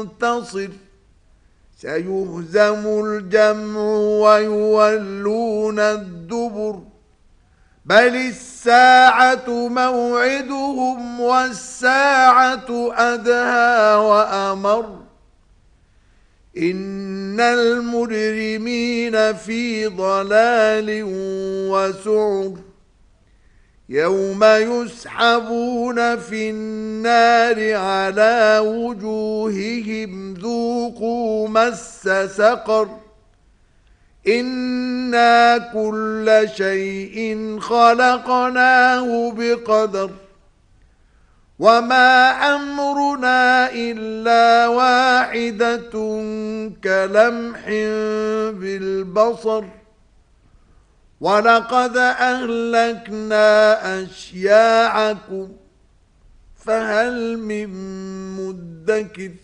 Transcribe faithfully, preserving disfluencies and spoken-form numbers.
ينتصر سيهزم الجمع ويولون الدبر بل الساعة موعدهم والساعة أدهى وأمر إن المجرمين في ضلال وسعر يوم يسحبون في النار على وجوههم ذوقوا مس سقر إنا كل شيء خلقناه بقدر وما أمرنا إلا واحدة كلمح بالبصر ولقد أهلكنا أشياعكم فهل من مدكر